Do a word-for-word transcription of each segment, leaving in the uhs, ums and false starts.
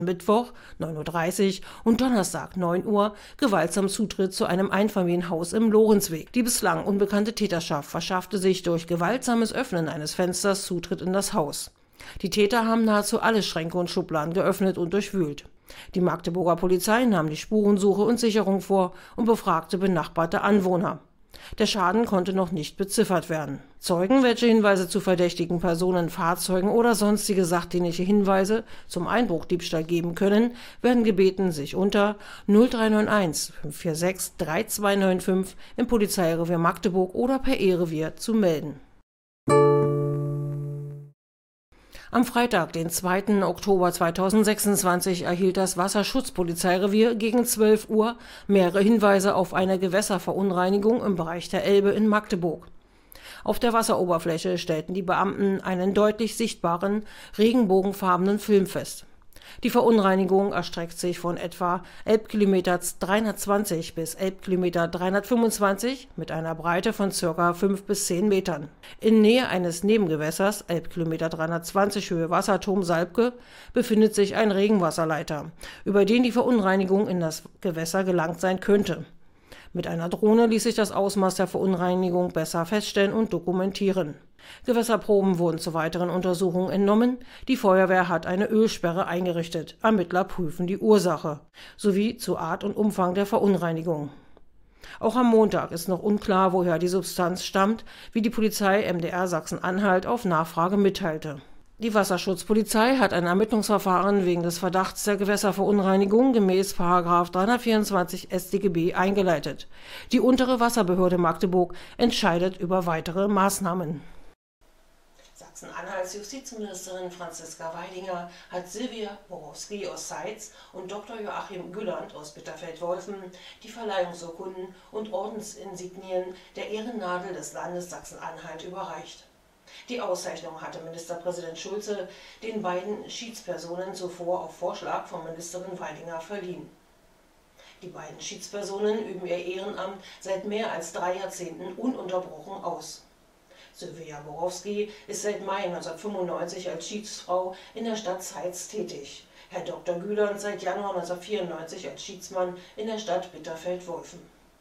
Mittwoch neun Uhr dreißig und Donnerstag neun Uhr gewaltsam Zutritt zu einem Einfamilienhaus im Lorenzweg. Die bislang unbekannte Täterschaft verschaffte sich durch gewaltsames Öffnen eines Fensters Zutritt in das Haus. Die Täter haben nahezu alle Schränke und Schubladen geöffnet und durchwühlt. Die Magdeburger Polizei nahm die Spurensuche und Sicherung vor und befragte benachbarte Anwohner. Der Schaden konnte noch nicht beziffert werden. Zeugen, welche Hinweise zu verdächtigen Personen, Fahrzeugen oder sonstige sachdienliche Hinweise zum Einbruchdiebstahl geben können, werden gebeten, sich unter null drei neun eins fünf vier sechs drei zwei neun fünf im Polizeirevier Magdeburg oder per E-Revier zu melden. Am Freitag, den zweiten Oktober zweitausendsechsundzwanzig, erhielt das Wasserschutzpolizeirevier gegen zwölf Uhr mehrere Hinweise auf eine Gewässerverunreinigung im Bereich der Elbe in Magdeburg. Auf der Wasseroberfläche stellten die Beamten einen deutlich sichtbaren, regenbogenfarbenen Film fest. Die Verunreinigung erstreckt sich von etwa Elbkilometer dreihundertzwanzig bis Elbkilometer dreihundertfünfundzwanzig mit einer Breite von ca. fünf bis zehn Metern. In Nähe eines Nebengewässers, Elbkilometer dreihundertzwanzig Höhe Wasserturm Salbke, befindet sich ein Regenwasserleiter, über den die Verunreinigung in das Gewässer gelangt sein könnte. Mit einer Drohne ließ sich das Ausmaß der Verunreinigung besser feststellen und dokumentieren. Gewässerproben wurden zur weiteren Untersuchung entnommen. Die Feuerwehr hat eine Ölsperre eingerichtet. Ermittler prüfen die Ursache sowie zu Art und Umfang der Verunreinigung. Auch am Montag ist noch unklar, woher die Substanz stammt, wie die Polizei M D R Sachsen-Anhalt auf Nachfrage mitteilte. Die Wasserschutzpolizei hat ein Ermittlungsverfahren wegen des Verdachts der Gewässerverunreinigung gemäß Paragraph dreihundertvierundzwanzig S t G B eingeleitet. Die untere Wasserbehörde Magdeburg entscheidet über weitere Maßnahmen. Sachsen-Anhalts Justizministerin Franziska Weidinger hat Silvia Borowski aus Seitz und Doktor Joachim Gülland aus Bitterfeld-Wolfen die Verleihungsurkunden und Ordensinsignien der Ehrennadel des Landes Sachsen-Anhalt überreicht. Die Auszeichnung hatte Ministerpräsident Schulze den beiden Schiedspersonen zuvor auf Vorschlag von Ministerin Weidinger verliehen. Die beiden Schiedspersonen üben ihr Ehrenamt seit mehr als drei Jahrzehnten ununterbrochen aus. Silvia Borowski ist seit Mai neunzehnhundertfünfundneunzig als Schiedsfrau in der Stadt Zeitz tätig. Herr Doktor Gülland seit Januar neunzehnhundertvierundneunzig als Schiedsmann in der Stadt Bitterfeld-Wolfen.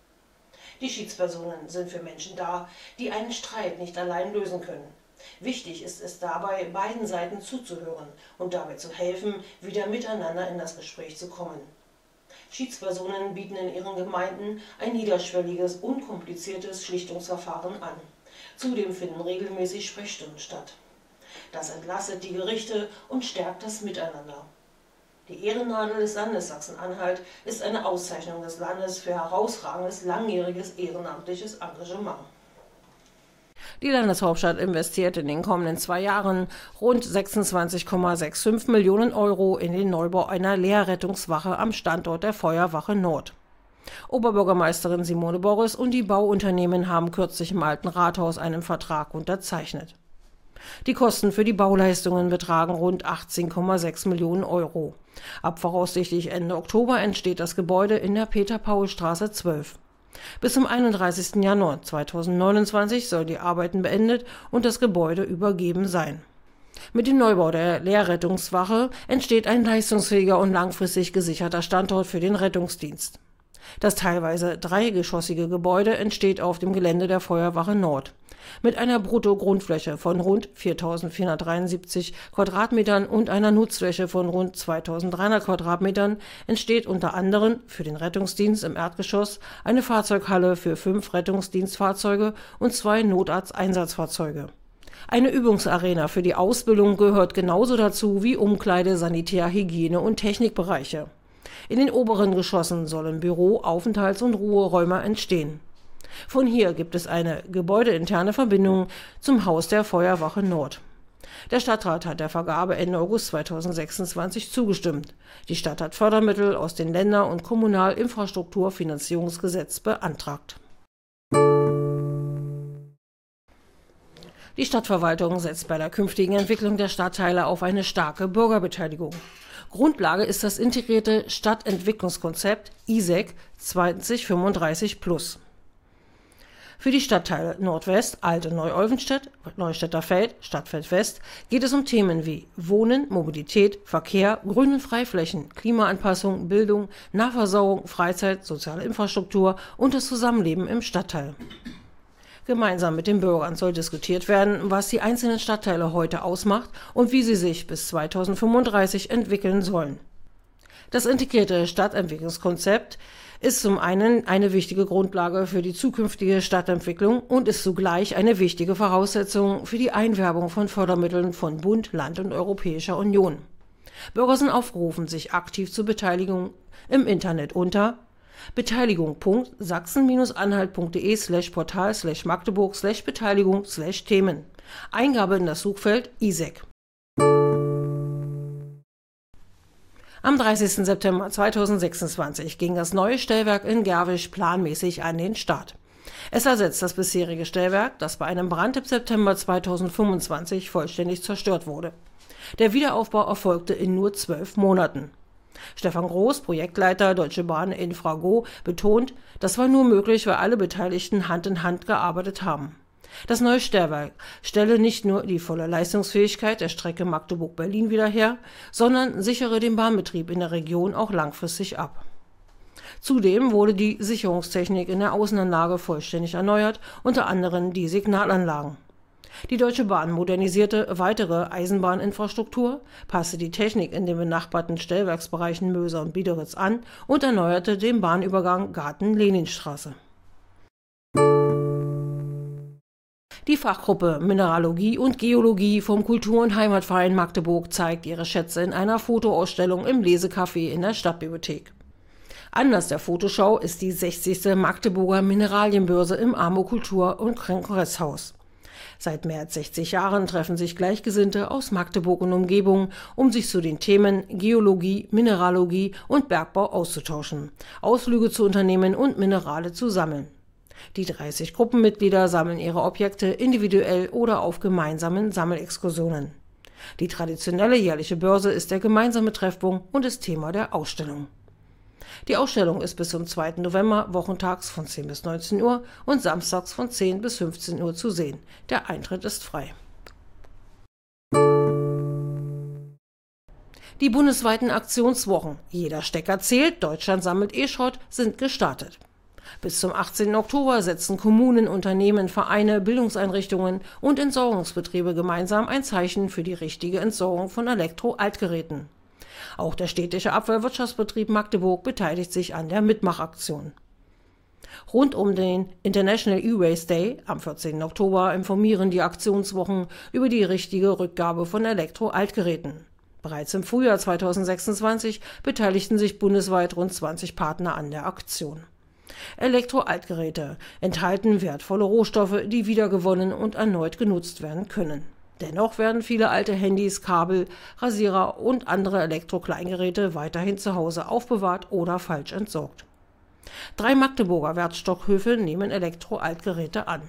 Die Schiedspersonen sind für Menschen da, die einen Streit nicht allein lösen können. Wichtig ist es dabei, beiden Seiten zuzuhören und dabei zu helfen, wieder miteinander in das Gespräch zu kommen. Schiedspersonen bieten in ihren Gemeinden ein niederschwelliges, unkompliziertes Schlichtungsverfahren an. Zudem finden regelmäßig Sprechstunden statt. Das entlastet die Gerichte und stärkt das Miteinander. Die Ehrennadel des Landes Sachsen-Anhalt ist eine Auszeichnung des Landes für herausragendes, langjähriges ehrenamtliches Engagement. Die Landeshauptstadt investiert in den kommenden zwei Jahren rund sechsundzwanzig Komma fünfundsechzig Millionen Euro in den Neubau einer Leerrettungswache am Standort der Feuerwache Nord. Oberbürgermeisterin Simone Borres und die Bauunternehmen haben kürzlich im Alten Rathaus einen Vertrag unterzeichnet. Die Kosten für die Bauleistungen betragen rund achtzehn Komma sechs Millionen Euro. Ab voraussichtlich Ende Oktober entsteht das Gebäude in der Peter-Paul-Straße zwölf. Bis zum einunddreißigsten Januar zweitausendneunundzwanzig sollen die Arbeiten beendet und das Gebäude übergeben sein. Mit dem Neubau der Leerrettungswache entsteht ein leistungsfähiger und langfristig gesicherter Standort für den Rettungsdienst. Das teilweise dreigeschossige Gebäude entsteht auf dem Gelände der Feuerwache Nord. Mit einer Brutto-Grundfläche von rund viertausendvierhundertdreiundsiebzig Quadratmetern und einer Nutzfläche von rund zweitausenddreihundert Quadratmetern entsteht unter anderem für den Rettungsdienst im Erdgeschoss eine Fahrzeughalle für fünf Rettungsdienstfahrzeuge und zwei Notarzteinsatzfahrzeuge. Eine Übungsarena für die Ausbildung gehört genauso dazu wie Umkleide-, Sanitär-, Hygiene- und Technikbereiche. In den oberen Geschossen sollen Büro-, Aufenthalts- und Ruheräume entstehen. Von hier gibt es eine gebäudeinterne Verbindung zum Haus der Feuerwache Nord. Der Stadtrat hat der Vergabe Ende August zweitausendsechsundzwanzig zugestimmt. Die Stadt hat Fördermittel aus dem Länder- und Kommunalinfrastrukturfinanzierungsgesetz beantragt. Die Stadtverwaltung setzt bei der künftigen Entwicklung der Stadtteile auf eine starke Bürgerbeteiligung. Grundlage ist das integrierte Stadtentwicklungskonzept I S E C zwanzig fünfunddreißig plus. Für die Stadtteile Nordwest, Alte Neu-Olvenstedt, Neustädter Feld, Stadtfeld West geht es um Themen wie Wohnen, Mobilität, Verkehr, Grün- und Freiflächen, Klimaanpassung, Bildung, Nahversorgung, Freizeit, soziale Infrastruktur und das Zusammenleben im Stadtteil. Gemeinsam mit den Bürgern soll diskutiert werden, was die einzelnen Stadtteile heute ausmacht und wie sie sich bis zweitausendfünfunddreißig entwickeln sollen. Das integrierte Stadtentwicklungskonzept ist zum einen eine wichtige Grundlage für die zukünftige Stadtentwicklung und ist zugleich eine wichtige Voraussetzung für die Einwerbung von Fördermitteln von Bund, Land und Europäischer Union. Bürger sind aufgerufen, sich aktiv zur Beteiligung im Internet unter beteiligung punkt sachsen-anhalt punkt de slash portal slash magdeburg slash beteiligung slash Themen. Eingabe in das Suchfeld I S E C. Am dreißigsten September zweitausendsechsundzwanzig ging das neue Stellwerk in Gerwisch planmäßig an den Start. Es ersetzt das bisherige Stellwerk, das bei einem Brand im September zweitausendfünfundzwanzig vollständig zerstört wurde. Der Wiederaufbau erfolgte in nur zwölf Monaten. Stefan Groß, Projektleiter Deutsche Bahn Infrago, betont, das war nur möglich, weil alle Beteiligten Hand in Hand gearbeitet haben. Das neue Stellwerk stelle nicht nur die volle Leistungsfähigkeit der Strecke Magdeburg-Berlin wieder her, sondern sichere den Bahnbetrieb in der Region auch langfristig ab. Zudem wurde die Sicherungstechnik in der Außenanlage vollständig erneuert, unter anderem die Signalanlagen. Die Deutsche Bahn modernisierte weitere Eisenbahninfrastruktur, passte die Technik in den benachbarten Stellwerksbereichen Möser und Biederitz an und erneuerte den Bahnübergang Garten-Leninstraße. Die Fachgruppe Mineralogie und Geologie vom Kultur- und Heimatverein Magdeburg zeigt ihre Schätze in einer Fotoausstellung im Lesecafé in der Stadtbibliothek. Anlass der Fotoschau ist die sechzigste Magdeburger Mineralienbörse im Amo Kultur- und Kongresshaus. Seit mehr als sechzig Jahren treffen sich Gleichgesinnte aus Magdeburg und Umgebung, um sich zu den Themen Geologie, Mineralogie und Bergbau auszutauschen, Ausflüge zu unternehmen und Minerale zu sammeln. Die dreißig Gruppenmitglieder sammeln ihre Objekte individuell oder auf gemeinsamen Sammelexkursionen. Die traditionelle jährliche Börse ist der gemeinsame Treffpunkt und ist Thema der Ausstellung. Die Ausstellung ist bis zum zweiten November wochentags von zehn bis neunzehn Uhr und samstags von zehn bis fünfzehn Uhr zu sehen. Der Eintritt ist frei. Die bundesweiten Aktionswochen Jeder Stecker zählt, Deutschland sammelt E-Schrott sind gestartet. Bis zum achtzehnten Oktober setzen Kommunen, Unternehmen, Vereine, Bildungseinrichtungen und Entsorgungsbetriebe gemeinsam ein Zeichen für die richtige Entsorgung von Elektro-Altgeräten. Auch der städtische Abfallwirtschaftsbetrieb Magdeburg beteiligt sich an der Mitmachaktion. Rund um den International E-Waste Day am vierzehnten Oktober informieren die Aktionswochen über die richtige Rückgabe von Elektro-Altgeräten. Bereits im Frühjahr zweitausendsechsundzwanzig beteiligten sich bundesweit rund zwanzig Partner an der Aktion. Elektro-Altgeräte enthalten wertvolle Rohstoffe, die wiedergewonnen und erneut genutzt werden können. Dennoch werden viele alte Handys, Kabel, Rasierer und andere Elektro-Kleingeräte weiterhin zu Hause aufbewahrt oder falsch entsorgt. Drei Magdeburger Wertstofkhöfe nehmen Elektro-Altgeräte an.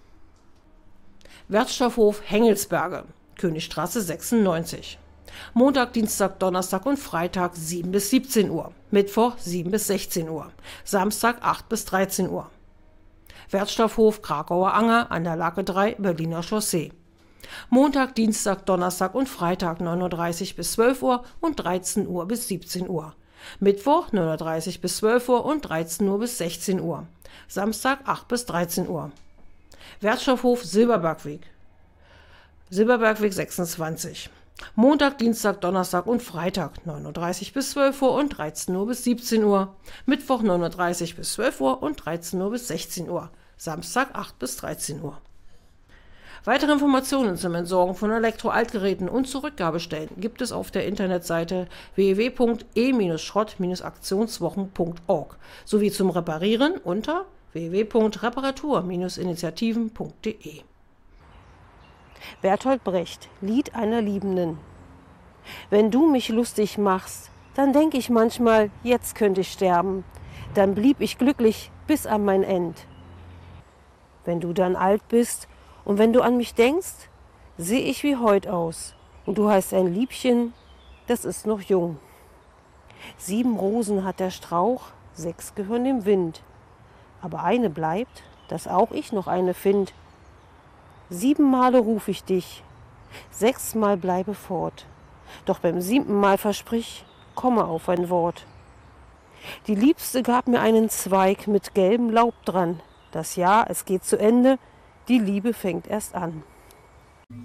Wertstoffhof Hengelsberge, Königstraße sechsundneunzig. Montag, Dienstag, Donnerstag und Freitag sieben bis siebzehn Uhr, Mittwoch sieben bis sechzehn Uhr, Samstag acht bis dreizehn Uhr. Wertstoffhof Krakauer Anger an der Lake drei, Berliner Chaussee. Montag, Dienstag, Donnerstag und Freitag neun Uhr dreißig bis zwölf Uhr und dreizehn Uhr bis siebzehn Uhr. Mittwoch neun Uhr dreißig bis zwölf Uhr und dreizehn Uhr bis sechzehn Uhr. Samstag acht bis dreizehn Uhr. Wertstoffhof Silberbergweg. Silberbergweg sechsundzwanzig. Montag, Dienstag, Donnerstag und Freitag neun Uhr dreißig bis zwölf Uhr und dreizehn Uhr bis siebzehn Uhr. Mittwoch neun Uhr dreißig bis zwölf Uhr und dreizehn Uhr bis sechzehn Uhr. Samstag acht bis dreizehn Uhr. Weitere Informationen zum Entsorgen von Elektro-Altgeräten und zur Rückgabestellen gibt es auf der Internetseite w w w punkt e schrott aktionswochen punkt org sowie zum Reparieren unter w w w punkt reparatur initiativen punkt de. Bertolt Brecht, Lied einer Liebenden. Wenn du mich lustig machst, dann denk ich manchmal, jetzt könnte ich sterben. Dann blieb ich glücklich bis an mein End. Wenn du dann alt bist und wenn du an mich denkst, seh ich wie heut aus. Und du heißt ein Liebchen, das ist noch jung. Sieben Rosen hat der Strauch, sechs gehören dem Wind. Aber eine bleibt dass auch ich noch eine find. Sieben Male ruf ich dich, sechsmal bleibe fort, doch beim siebten Mal versprich, komme auf ein Wort. Die Liebste gab mir einen Zweig mit gelbem Laub dran. Das Jahr, es geht zu Ende, die Liebe fängt erst an.